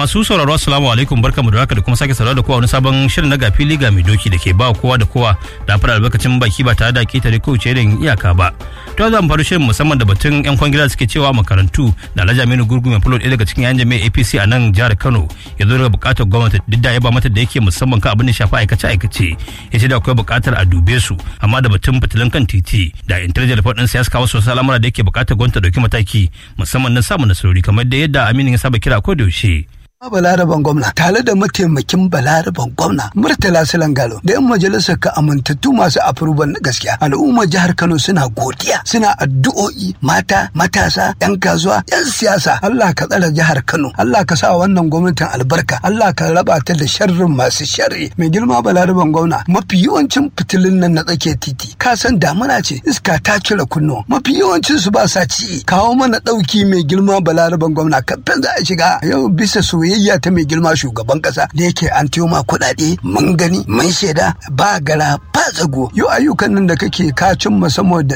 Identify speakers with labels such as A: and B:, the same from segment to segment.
A: Masu sauraro assalamu alaikum, barkamu da haka da kuma sake sauraro da kowa wani sabon shirin na Gafili ga mai doki da ke ba kowa da kowa da fara albarkacin baki ba tare da ketare ko wuce irin iyaka ba. To zan faru shirin musamman da batun yan kwangila suke cewa makarantu da Alhaji Aminu Gurgu mai fulo daga cikin yan jami'ar APC a nan jihar Kano ya zo daga bukatar gwamnati duk da ya ba mata da yake musamman kan abin da shafi aikace ya ce da akwai bukatar a dube su amma da batun fitilun kan titi da intelligent report din siyasa kawo sosai al'amura da yake bukatar gwamnati dauki mataki musamman na samun nasarori kamar da yadda Aminu ya saba kira ko da yaushe.
B: Balaraban gwamna tare da mataimakin balaraban gwamna Murtala Silangalo da yan majalisar ka amintattu masu afurban na gaskiya al'ummar jihar Kano suna godiya suna addu'o'i mata matasa yan kasuwa yan siyasa Allah ka tsara jihar Kano Allah ka sa wannan gwamnatin albarka Allah ka raba ta da sharrin masu sharri mai girma balaraban gwamna mafi yawancin fitilun nan na tsakiyar titi ka san damuna ce iska ta cire kunno mafi yawancin su ba sa ci kawo mana dauki mai girma balaraban gwamna kafin za a shiga yau bisa soyayya ta mai girma shugaban kasa da yake an tiyo ma kuɗaɗe mun gani mun shaida ba gara ba tsago yau ayyukan nan da kake ka cimma sama da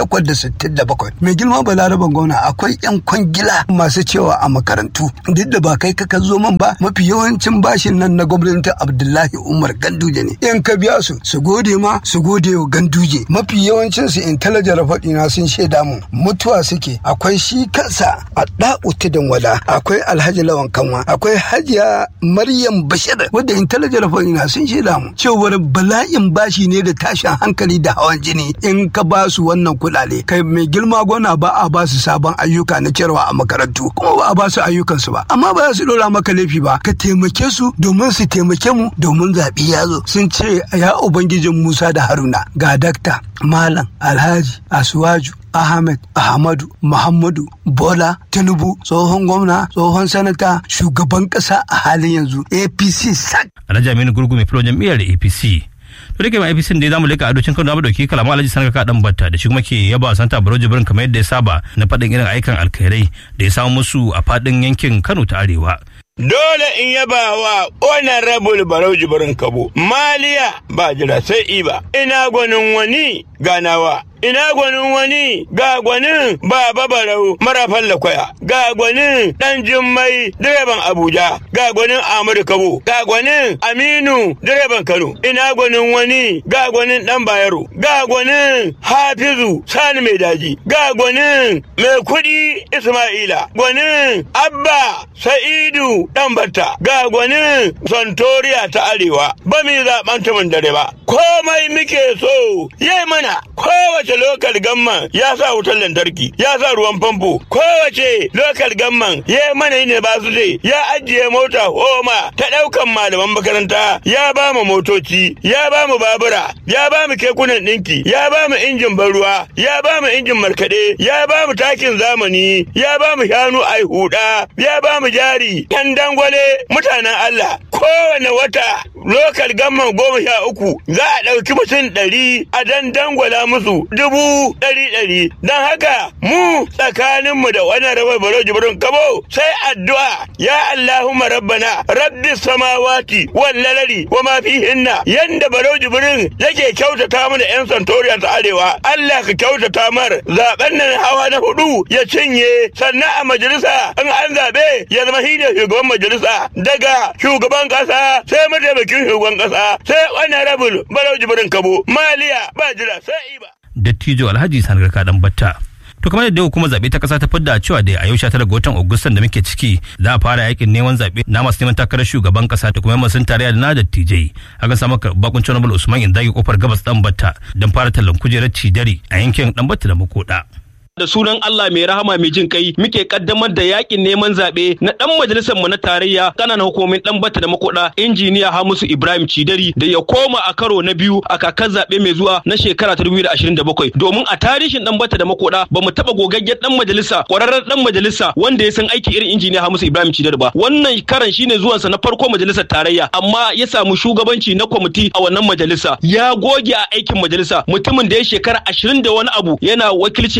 B: 867 mai girma balaraban gwamna akwai yan kwangila masu cewa a makarantu duk da ba kai ka zo man ba mafi yawancin bashin nan na gwamnatin Abdullahi Umar Ganduje ne in ka biya su gode ma su gode wa Ganduje mafi yawancin su intelligent faɗi na sun shaida mu mutuwa suke akwai shi kansa a da'u tudun wada akwai Alhaji Lawan Kanwa akwai Hajiya Maryam Bashir wadda intelligent report na sun shaida mu cewar bala'in bashi ne da tashin hankali da hawan jini in ka ba su wannan kuɗaɗe kai mai girma gona ba a ba su sabon ayyuka na cewa a makarantu kuma ba a ba su ayyukan su ba amma ba za su dora maka laifi ba ka taimake su domin su taimake mu domin zaɓi ya zo sun ce ya ubangijin Musa da Haruna ga dakta Malam Alhaji Asuwaju Ahmed Ahmadu Muhammadu Bola Tinubu tsohon gwamna tsohon sanata shugaban kasa a halin yanzu APC sak.
A: Alhaji Aminu Gurgu mai filo jam'iyyar APC. To dake mai APC da zamu leka adocin Kano mu dauki kalama Alhaji Sanaka ka dan batta da shi kuma ke yaba Santa Baro Jibrin kamar yadda ya saba na fadin irin aikan alkhairai da ya samu musu a fadin yankin Kano ta Arewa.
C: Dole in yaba wa Honorable Barau Jibrin Kabo maliya ba jira sai iba ina gwanin wani ganawa ina gwanin wani ga gwanin Baba Barau marafan lakwaya ga gwanin Dan Jimmai direban Abuja ga gwanin Ahmadu Kabo ga gwanin Aminu direban Kano ina gwanin wani ga gwanin Dan Bayero ga gwanin Hafizu Sani Mai Daji ga gwanin Mai Kudi Ismaila gwanin Abba Sa'idu Dan Batta ga gwanin Santoriya ta Arewa ba mi zaɓen tumin dare ba komai muke so yayi mana kowace lokal gamman ya sa wutar lantarki ya sa ruwan famfo kowace lokal gamman ya mana ne ba su ya ajiye mota homa ta daukan malaman makaranta ya ba mu motoci ya ba mu babura ya ba mu kekunan dinki ya ba mu injin ban ruwa ya ba mu injin markade ya ba mu takin zamani ya ba mu shanu ai huda ya ba mu jari kan dangwale mutanen Allah kowane wata lokal gamman 13 za a dauki mutum 100 a dangwala musu 100,000 don haka mu tsakaninmu da wani rabar Barau Jibrin Kabo sai addu'a ya Allahumma rabbana rabbis samawati wal lalari wa ma fihinna yanda Barau Jibrin yake kyautata mana yan Santoriya ta Arewa Allah ka kyautata mar zaben nan hawa na 4 ya cinye sannan a majalisa in an zabe ya zama shi ne shugaban majalisa daga shugaban kasa sai mataimakin shugaban kasa sai wani rabul Barau Jibrin Kabo maliya ba jira sai iba
A: Dattijo Alhaji Sanaka ka dan batta. To kamar yadda hukumar zabe ta kasa ta fidda cewa da a yau 19 ga watan Agustan da muke ciki za a fara yakin neman zabe na masu neman takarar shugaban kasa da kuma masun tarayya da na dattijai akan samu bakuncin Honorable Usman Indagi kofar gabas dan batta don fara tallan kujerar Cidari a yankin dan batta da Makoda.
D: Da sunan Allah mai rahama mai jin kai muke kaddamar da yakin neman zabe na dan majalisar mu na tarayya kananan hukumomin dan batta da Makoda injiniya Hamisu Ibrahim Cidari da ya koma a karo na biyu a kakar zabe mai zuwa na shekara 2027 domin a tarihin dan batta da Makoda bamu taba gogaggen dan majalisa kwararren dan majalisa wanda ya san aiki irin injiniya Hamisu Ibrahim Cidari ba wannan karan shine zuwan sa na farko majalisar tarayya amma ya samu shugabanci na kwamiti a wannan majalisa ya goge a aikin majalisa mutumin da ya shekara 20 da wani abu yana wakilci a majalisar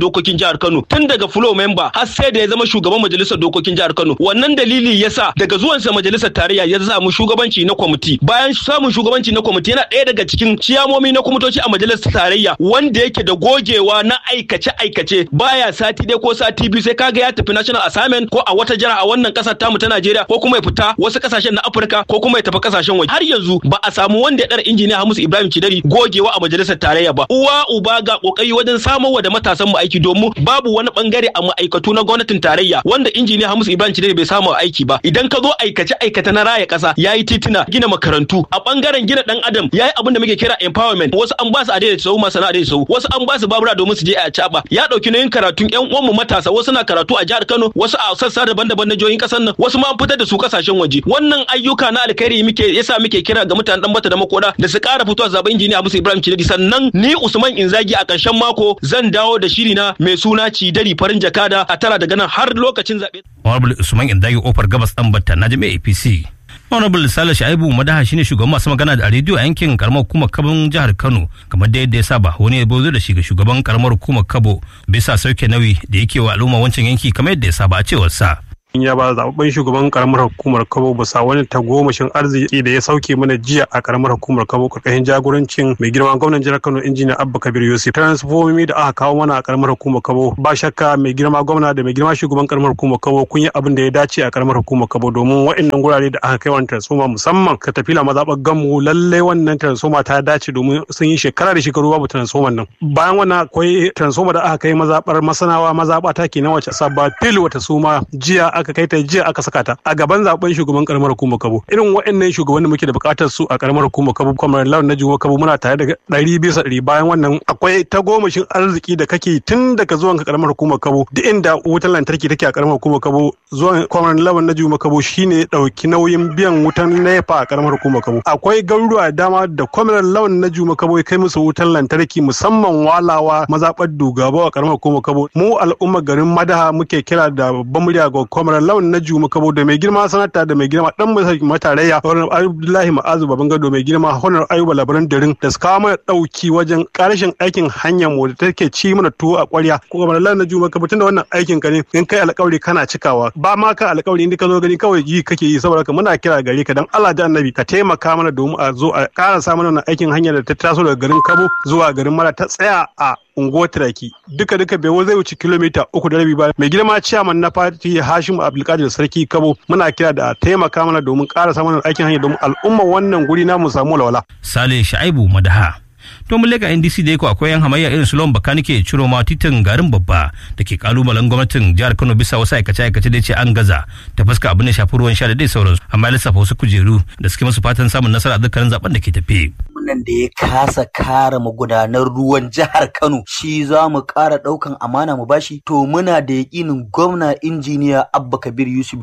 D: dokokin jihar Kano tun daga floor member har sai da ya zama shugaban majalisar dokokin jihar Kano. Wannan dalili yasa daga zuwansa majalisar tarayya ya samu shugabanci na kwamiti. Bayan samun shugabanci na kwamiti yana ɗaya daga cikin ciyamomi na kwamitoci a majalisar tarayya wanda yake da gogewa na aikace baya sati ɗaya ko sati biyu sai kaga ya tafi national assignment ko a wata jiha a wannan kasar tamu ta Najeriya ko kuma ya fita wasu kasashen na Afirka ko kuma ya tafi kasashen waje. Har yanzu ba a samu wanda ya ɗara injiniya Hamisu Ibrahim Cidari gogewa a majalisar tarayya ba. Uwa uba ga kokari wajen samarwa da matasan mu aiki domin babu wani bangare a ma'aikatu na gwamnatin tarayya wanda injiniya Hamisu Ibrahim Cidari bai samu aiki ba. Idan ka zo aikata na raya kasa yayi titina, gina makarantu, a bangaren gina dan adam yayi abin da muke kira empowerment. Wasu an ba su adaidaita sahu, masana adaidaita sahu, wasu an ba su babura domin su je a caba. Ya dauki nauyin karatun ƴan uwan mu matasa, wasu na karatu a jihar Kano, wasu a sassa daban-daban na jihohin kasar nan, wasu ma an fitar da su kasashen waje. Wannan ayyuka na alkhairi yasa muke kira ga mutanen Dambata da Makoda da su ƙara fitowa zaben injiniya Hamisu Ibrahim Cidari. Sannan ni Usman Inzagi a ƙarshen mako zan dawo da shiri na mai suna Cidari farin jakada a tara daga nan har lokacin zaɓe.
A: Honorable Usman Inzagi ofar gabas Dambata na jami'a APC. Honorable Sale Shaibu Madaha shine shugaban masu magana da rediyo a yankin karamar hukumar Kabon jihar Kano, kamar da yadda ya saba wani ya bozo da shi ga shugaban karamar hukumar Kabo bisa sauke nauyi da yake wa al'umma wancan yanki kamar yadda ya saba a cewar sa.
E: Ya ba zaɓaɓɓen shugaban karamar hukumar Kabo bisa wani tagomashin arziki da ya sauke mana jiya a karamar hukumar Kabo karkashin jagorancin mai girma gwamnan jihar Kano injiniya Abba Kabir Yusuf. Transfomomi da aka kawo mana a karamar hukumar Kabo ba shakka mai girma gwamna da mai girma shugaban karamar hukumar Kabo kun yi abin da ya dace a karamar hukumar Kabo domin waɗannan gurare da aka kai wannan transfoma musamman ka tafi la mazaɓar Gammu lalle wannan transfoma ta dace domin sun yi shekara da shekaru babu transfoman nan. Bayan wannan akwai transfoma da aka kai mazaɓar Masanawa mazaɓa ta kenan wacce sabba fil wata suma jiya aka kai ta jiya aka saka ta a gaban zaben shugaban karamar hukumar Kabo. Irin waɗannan shugabanni muke da buƙatar su a karamar hukumar Kabo, kuma Lawan na Juma Kabo muna tare da 100%. Bayan wannan akwai tagomashin arziki da kake tun daga zuwan ka karamar hukumar Kabo duk inda wutar lantarki take a karamar hukumar Kabo zuwan Kwamar Lawan na Juma Kabo shine dauki nauyin biyan wutan NEPA a karamar hukumar Kabo. Akwai garuruwa dama da Kwamar Lawan na Juma Kabo ya kai musu wutar lantarki musamman Walawa mazaɓar Dugaba a karamar hukumar Kabo. Mu al'ummar garin Madaha muke kira da babban murya ga Kwamar Lawan na Juma Kabo da mai girma sanata da mai girma dan matarayya Honar Abdullahi Ma'azu Babangado, mai girma Honar Ayuba Labaran Darin da su kawo mana dauki wajen karshen aikin hanyar mu da take ci mana tuwo a ƙwarya. Kuma Lawan na Juma Kabo tunda wannan aikin ka ne in kai alƙawari kana cikawa, ba ma ka alƙawari inda ka zo gani kawai yi kake yi. Saboda ka muna kira gare ka dan Allah da Annabi ka taimaka mana domin a zo a ƙarasa mana wannan aikin hanyar da ta taso daga garin Kabo zuwa garin Mara ta tsaya a unguwar Turaki. Duka bai zai wuce kilomita 3.5 ba. Mai girma ciyaman na fati Hashim Abdulkadir Sarki Kabo muna kira da taimaka mana domin ƙarasa mana aikin hanya domin al'umma wannan guri namu samu walwala.
A: Sale Shaibu Madaha. To mun leka NDC da yake akwai yan hamayya irin su Lon Bakanike ciro ma titin garin babba da ke kalubalen gwamnatin jihar Kano bisa wasu aikace-aikace da ce an gaza ta fuska abin da shafi ruwan sha da dai sauransu, amma ya lissafa wasu kujeru da suke musu fatan samun nasara a dukkanin zaben da ke tafe.
F: Nan da ya kasa kare magudanar ruwan jihar Kano shi za mu ƙara ɗaukan amana mu bashi. To muna da yaƙinin gwamna injiniya Abba Kabir Yusuf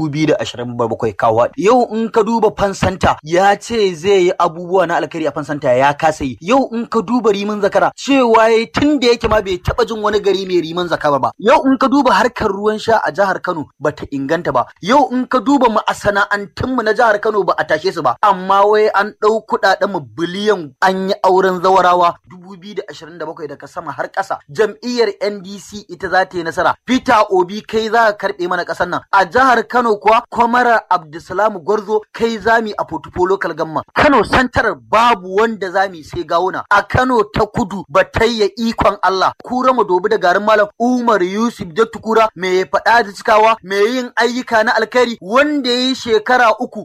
F: 2027 kawo. Yau in ka duba fansanta ya ce zai yi abubuwa na alkhairi a fansanta ya kasa yi. Yau in ka duba rimin zakara cewa yayi tun da yake ma bai taɓa jin wani gari mai rimin zakara ba. Yau in ka duba harkar ruwan sha a jihar Kano bata inganta ba. Yau in ka duba masana'antunmu na jihar Kano ba a tashe su ba. Amma wai an ɗau kuɗaɗen mu biliyan an yi auren zawarawa 2027 daga sama har ƙasa. Jam'iyyar NDC ita za ta yi nasara. Peter Obi kai za ka karɓe mana ƙasar nan. A jihar Kano kuwa Kwamara Abdulsalam Gwarzo kai zami a Potufo Local Gamma. Kano Santarar babu wanda zami sai gawuna. A Kano ta Kudu batayya ikon Allah. Kura mu dobi da garin Malam Umar Yusuf da Tukura mai faɗa da cikawa mai yin ayyuka na alkhairi wanda ya yi shekara 3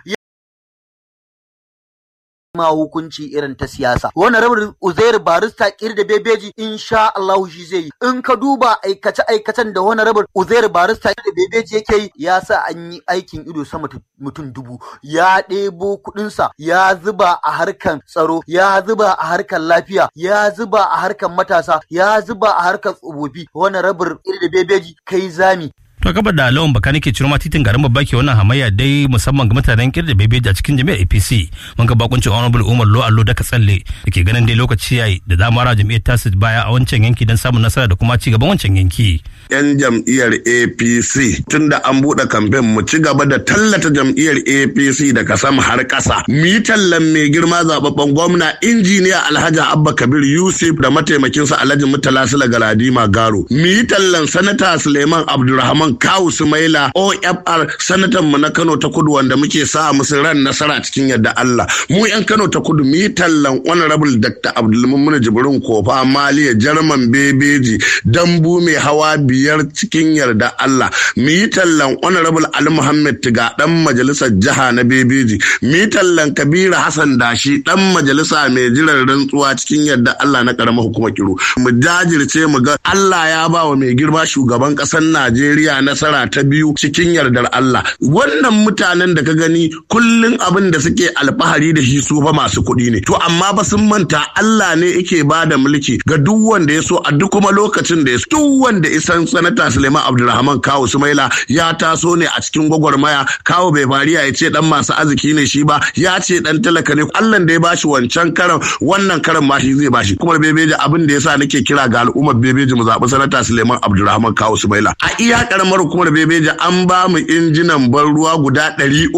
F: ma hukunci irin ta siyasa. Wannan rabar Uzair Barista Kirda Bebeji insha Allah shi zai yi. In ka duba aikace-aikacen da wannan rabar Uzair Barista Kirda Bebeji yake yi ya sa an yi aikin ido sama mutum 1000. Ya ɗebo kuɗinsa ya zuba a harkan tsaro, ya zuba a harkan lafiya, ya zuba a harkan matasa, ya zuba a harkan tsofaffi. Wannan rabar Kirda Bebeji kai zami.
A: To gaba da lawan baka nake ciro ma titin garin babba ke wannan hamayya dai musamman ga mutanen kirda bebeji a cikin jami'ar APC. Mun ga bakuncin Honorable Umar Lo Allo da Katsalle dake ganin dai lokaci yayi da dama ra jami'ar tasu baya a wancan yanki don samun nasara da kuma ci gaban wancan yanki.
G: Yan jam'iyyar APC tunda an buɗe kamfen mu ci gaba da tallata jam'iyyar APC daga sama har ƙasa. Mi tallan mai girma zababben gwamna injiniya Alhaji Abba Kabir Yusuf da mataimakinsa Alhaji Murtala Sula Galadima Garo. Mi tallan sanata Suleiman Abdulrahman Kawu Sumaila OFR sanatan mu na Kano ta Kudu wanda muke sa musu ran nasara cikin yadda Allah. Mu yan Kano ta Kudu mi tallan Honorable Dr. Abdulmumin Jibrin Kofa Maliya Jarman Bebeji Dambu mai hawa biyar cikin yarda Allah. Mi tallan Honorable Ali Muhammad Tiga dan majalisar jiha na Bebeji. Mi tallan Kabira Hassan Dashi dan majalisa mai jiran rantsuwa cikin yarda Allah na karamar hukumar Kiru. Mu jajirce mu ga Allah ya ba wa mai girma shugaban ƙasar Najeriya nasara ta biyu cikin yardar Allah. Wannan mutanen da ka gani kullun abin da suke alfahari da shi su fa masu kuɗi ne. To amma ba sun manta Allah ne yake ba da mulki ga duk wanda ya so a duk kuma lokacin da ya so. Duk wanda isan sanata Suleiman Abdulrahman Kawu Sumaila ya taso ne a cikin gwagwarmaya. Kawu bai fariya ya ce dan masu arziki ne shi ba, ya ce dan talaka ne. Allah da ya bashi wancan karan wannan karan ma shi zai bashi. Kuma Bebeji abin da yasa nake kira ga al'ummar Bebeji mu zaɓi sanata Suleiman Abdulrahman Kawu Sumaila. A iya karamar hukumar Bebeji an ba mu injinan ban ruwa guda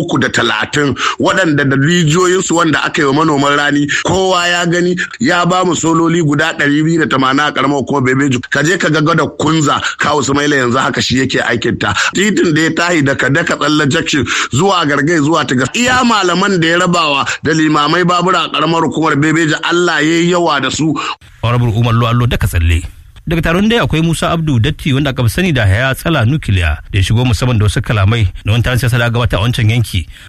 G: 330 waɗanda da rijiyoyinsu wanda aka yi wa manoman rani kowa ya gani, ya ba mu sololi guda 280 a karamar hukumar Bebeji. Ka je ka ga da kunza Kawu Sumaila yanzu haka shi yake aikin ta. Titin da ya tahi daga daka tsalle jakshin zuwa gargai zuwa ta iya malaman da ya rabawa da limamai babura a karamar hukumar Bebeji Allah ya yi yawa da su.
A: Honorable Umar Lo Allo da Katsalle. Daga taron dai akwai Musa Abdu Datti wanda aka sani da Haya Tsala Nukiliya da ya shigo musamman da wasu kalamai da wani taron siyasa da gabata a wancan yanki